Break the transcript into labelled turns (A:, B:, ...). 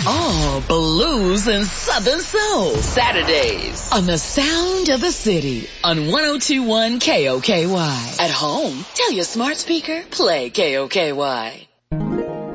A: Oh, blues and southern soul. Saturdays on the sound of the city on 102.1 KOKY. At home, tell your smart speaker, play KOKY.